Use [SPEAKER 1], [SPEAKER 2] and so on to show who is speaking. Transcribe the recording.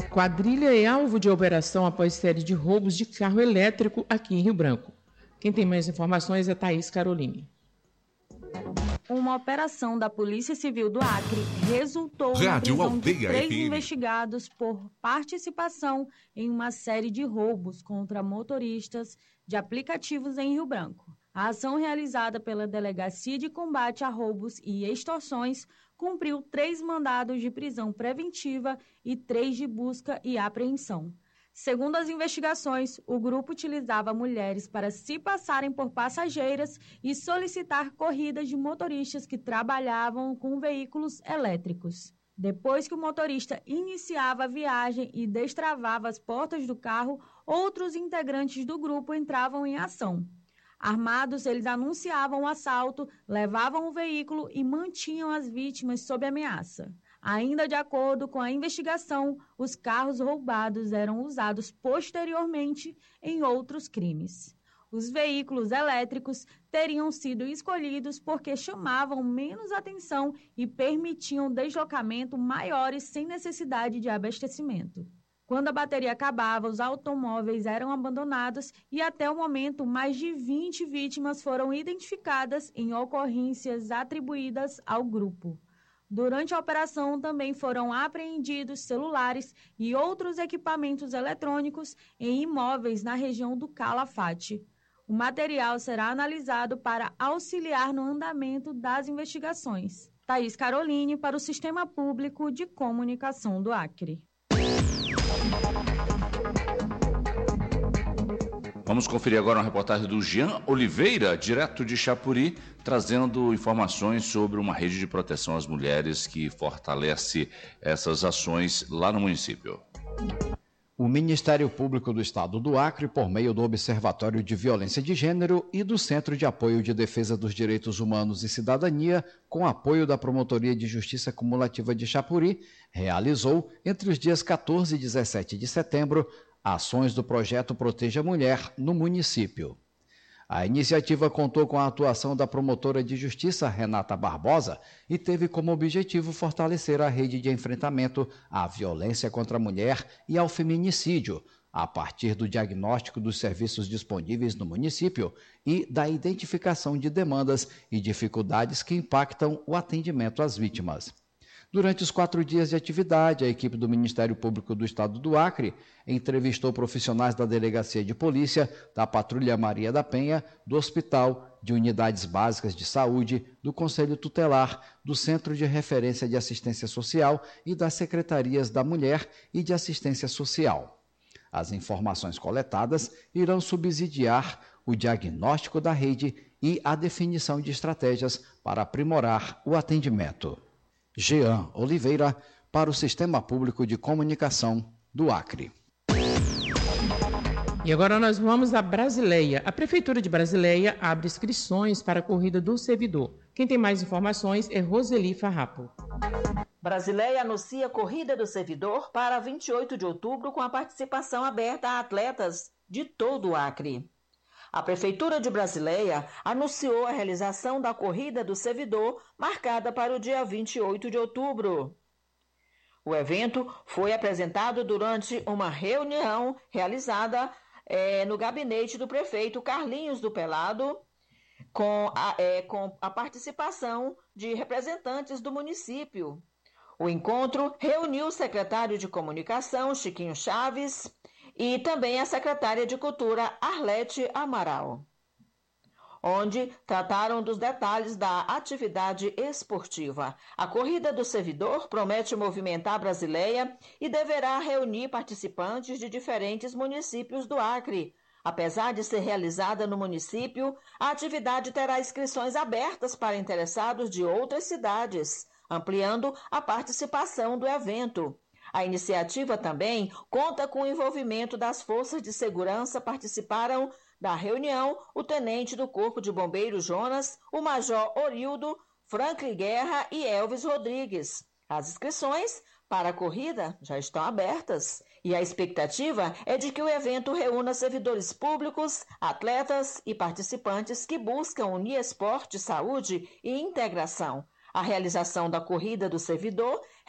[SPEAKER 1] Quadrilha é alvo de operação após série de roubos de carro elétrico aqui em Rio Branco. Quem tem mais informações é Thaís Caroline.
[SPEAKER 2] Uma operação da Polícia Civil do Acre resultou na prisão de 3 investigados por participação em uma série de roubos contra motoristas de aplicativos em Rio Branco. A ação realizada pela Delegacia de Combate a Roubos e Extorsões cumpriu 3 mandados de prisão preventiva e 3 de busca e apreensão. Segundo as investigações, o grupo utilizava mulheres para se passarem por passageiras e solicitar corridas de motoristas que trabalhavam com veículos elétricos. Depois que o motorista iniciava a viagem e destravava as portas do carro, outros integrantes do grupo entravam em ação. Armados, eles anunciavam o assalto, levavam o veículo e mantinham as vítimas sob ameaça. Ainda de acordo com a investigação, os carros roubados eram usados posteriormente em outros crimes. Os veículos elétricos teriam sido escolhidos porque chamavam menos atenção e permitiam deslocamento maiores sem necessidade de abastecimento. Quando a bateria acabava, os automóveis eram abandonados e até o momento mais de 20 vítimas foram identificadas em ocorrências atribuídas ao grupo. Durante a operação, também foram apreendidos celulares e outros equipamentos eletrônicos em imóveis na região do Calafate. O material será analisado para auxiliar no andamento das investigações. Thaís Caroline, para o Sistema Público de Comunicação do Acre.
[SPEAKER 3] Vamos conferir agora uma reportagem do Jean Oliveira, direto de Chapuri, trazendo informações sobre uma rede de proteção às mulheres que fortalece essas ações lá no município.
[SPEAKER 4] O Ministério Público do Estado do Acre, por meio do Observatório de Violência de Gênero e do Centro de Apoio de Defesa dos Direitos Humanos e Cidadania, com apoio da Promotoria de Justiça Cumulativa de Chapuri, realizou, entre os dias 14 e 17 de setembro, ações do projeto Proteja a Mulher no município. A iniciativa contou com a atuação da promotora de justiça Renata Barbosa e teve como objetivo fortalecer a rede de enfrentamento à violência contra a mulher e ao feminicídio, a partir do diagnóstico dos serviços disponíveis no município e da identificação de demandas e dificuldades que impactam o atendimento às vítimas. Durante os 4 dias de atividade, a equipe do Ministério Público do Estado do Acre entrevistou profissionais da Delegacia de Polícia, da Patrulha Maria da Penha, do Hospital, de Unidades Básicas de Saúde, do Conselho Tutelar, do Centro de Referência de Assistência Social e das Secretarias da Mulher e de Assistência Social. As informações coletadas irão subsidiar o diagnóstico da rede e a definição de estratégias para aprimorar o atendimento. Jean Oliveira, para o Sistema Público de Comunicação do Acre.
[SPEAKER 1] E agora nós vamos a Brasileia. A Prefeitura de Brasileia abre inscrições para a Corrida do Servidor. Quem tem mais informações é Roseli Farrapo.
[SPEAKER 5] Brasileia anuncia a Corrida do Servidor para 28 de outubro com a participação aberta a atletas de todo o Acre. A Prefeitura de Brasileia anunciou a realização da Corrida do Servidor, marcada para o dia 28 de outubro. O evento foi apresentado durante uma reunião realizada no gabinete do prefeito Carlinhos do Pelado, com a participação de representantes do município. O encontro reuniu o secretário de Comunicação, Chiquinho Chaves, e também a secretária de Cultura, Arlete Amaral, onde trataram dos detalhes da atividade esportiva. A Corrida do Servidor promete movimentar a Brasileia e deverá reunir participantes de diferentes municípios do Acre. Apesar de ser realizada no município, a atividade terá inscrições abertas para interessados de outras cidades, ampliando a participação do evento. A iniciativa também conta com o envolvimento das forças de segurança. Participaram da reunião o tenente do Corpo de Bombeiros Jonas, o major Orildo, Franklin Guerra e Elvis Rodrigues. As inscrições para a corrida já estão abertas e a expectativa é de que o evento reúna servidores públicos, atletas e participantes que buscam unir esporte, saúde e integração. A realização da Corrida do Servidor